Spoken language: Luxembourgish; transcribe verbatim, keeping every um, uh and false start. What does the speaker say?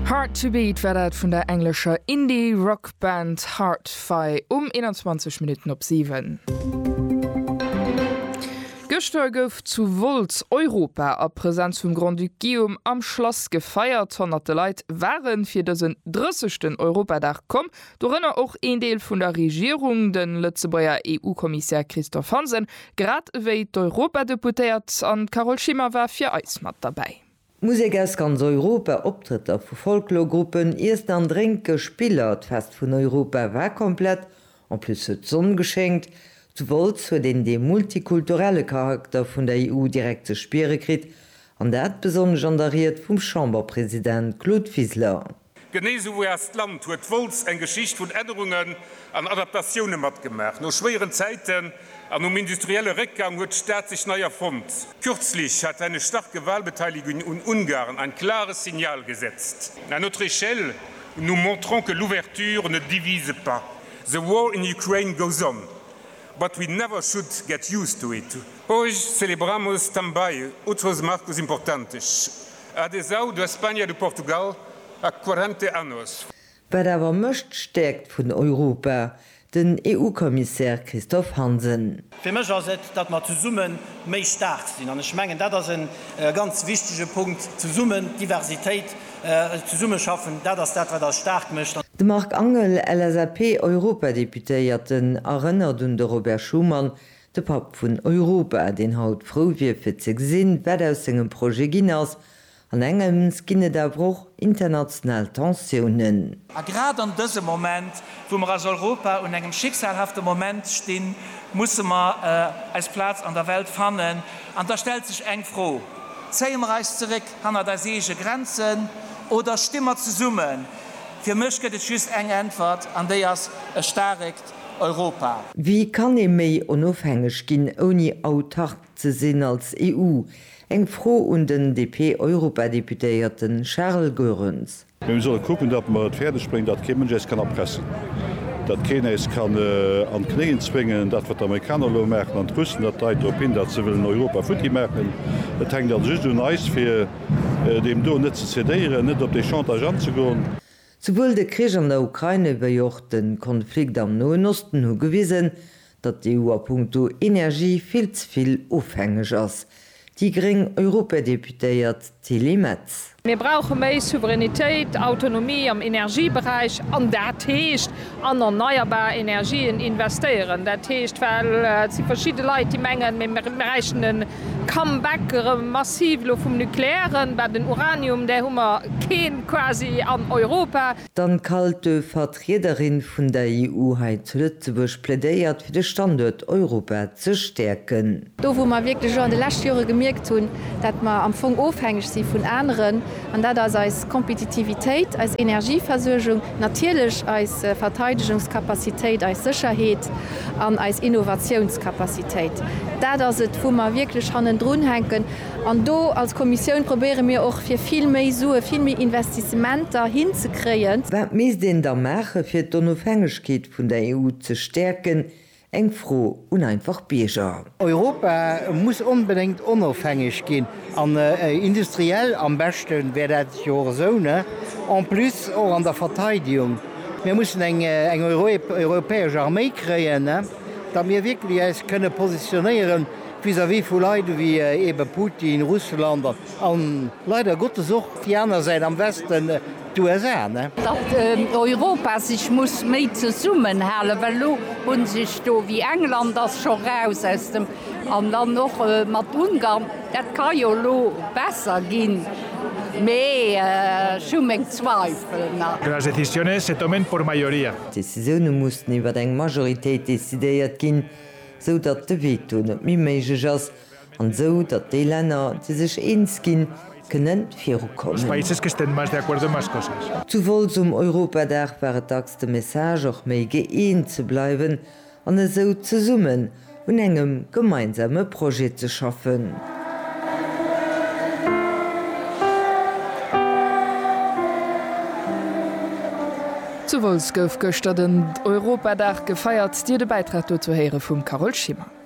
Hard to Beat werdet vun der englischer Indie-Rockband Hard-Fi um einundzwanzig Minuten op sieben. Gestern gouf zu Volz Europa a Präsenz vum Grand Duc Guillaume am Schloss gefeiert. Hunderte Leiit waren fir den dreißigsten Europadach kom. Dorënner auch een Deel vun der Regierung, den Lützebauer E U-Kommissär Christoph Hansen, grad wéi d'Europadeputéiert an Carol Schimmer war fir Eismat dabei. Musik aus ganz Europa Optritter vu Folklorgruppen erst an Drinke Spillert fest vun Europa war komplett an plus Sonn geschenkt, zu Volz für den de multikulturelle Charakter vun der E U direkt ze spere krit, an dat beson genderiert vum Chamberpräsident Claude Fiesler. Genese wo erst Land huet Volz eng Geschicht vun Änderungen an Adaptationen mat gemacht. No schweren Zeiten an um industrielle Rückgang huet staat sich neu erfund. Kürzlich hat eine starke Wahlbeteiligung in Ungarn ein klares Signal gesetzt. À notre échelle, nous montrons que l'ouverture ne divise pas. The war in Ukraine goes on, but we never should get used to it. Hoje celebramos também outros marcos importantes. A adesão da Espanha e do Portugal a quarenta anos. Wer awer mëcht stärkt vun Europa, den E U-Kommissär Christoph Hansen. Für mich ist es, dass wir zusammen mehr stark sind. Und ich meine, das ist ein äh, ganz wichtiger Punkt. Zusammen Diversität äh, zusammen schaffen, das ist das, was das stark macht. De Marc Angel, L S A P-Europadeputéierten, erinnert an de Robert Schumann, de Pap vun Europa, den haut froh wie fir ze gesinn, wer aus engem Projekt ginnners, an engem skinne der Bruch international Tensionen. Gerade an diesem Moment, wo wir als Europa und einem schicksalhaften Moment stehen, müssen wir äh, als Platz an der Welt finden. Und da stellt sich eng froh. Ziehen wir uns zurück an der seeischen Grenzen oder stimmen wir zusammen? Für mich gibt es just eng Antwort, an der es erstarkt Europa. Wie kann e méi onofhängig ginn oni autark ze sinn als E U? Eng froh und den D P-Europadeputéierten Charles Goerens. Wir sollen gucken, dat man het Pferde springt, dat Kimmen kann erpressen. Dat Kenes kann äh, an Kneen zwingen, dat wat Amerikaner lo merken an Russen, dat deit op hin, dat ze willen Europa futti merken. Het hängt dat just doen eis fir äh, dem do net ze cedieren, net op de Chantage an zu goen. Sowohl de Krieg an der Ukraine bejocht den Konflikt am Nahen Osten hu gewiesen, dat die E U a Punkto Energie viel zu viel aufhängig ass. Die gering Europadeputéiert Telemetz. Wir brauchen mehr Souveränität, Autonomie am Energiebereich, an dat heescht an erneuerbare Energien investieren. Dat heescht, weil äh, sie verschiedene Leute die Mengen mit reichenden Comeback massiv vom Nuklearen, bei den Uranium, der Hummer kein quasi an Europa. Dann kalte Vertreterin von der E U zu Lützeburg plädeiert für den Standort Europa zu stärken. Da wo man wirklich schon in den letzten Jahren gemerkt haben, dass man am Anfang aufhängig sind von anderen, und das als Kompetitivität, als Energieversorgung, natürlich als Verteidigungskapazität, als Sicherheit und als Innovationskapazität. Das ist es, wo wir wirklich dran hängen. Und da als Kommission probieren wir auch für viel mehr Suche, viel mehr Investitionen hinzukriegen. Was müssen denn da machen, für die Unabhängigkeit von der E U zu stärken? Eng froh und einfach Bierger. Europa muss unbedingt unabhängig gehen. An, äh, industriell am besten wäre das ja so, ne? En plus auch an der Verteidigung. Wir müssen eine eng Euro europäische Armee kreieren, ne? Da wir wirklich es können positionieren vis-à-vis von Leuten wie äh, eben Putin, Russland. Und leider Gottes auch die anderen Seite am Westen. Äh, Dat äh, Europa sich muss méi ze summen halen, well lo hun sich do wie England das schon raus aus dem an dann noch äh, mat Ungarn, dat kann jo lo besser ginn. Me äh, schumeng Zweifel. Las decisiones se tomen por mayoría. Decisionen mussten iwwer eng Majoritéit desideiert ginn, so dat de Veto net mi méigg ass an so dat de Länner die sech eens ginn, Los países que estén más de acuerdo en más cosas. Zuwohl zum Europadach war dax de Message auch méi geeint zu bleiben, an so zu summen und engem gemeinsame Projekt zu schaffen. Zuwohl gouf gestern den Europadach gefeiert, Dir de Beitrag zu Heere vum Carol Schimmer.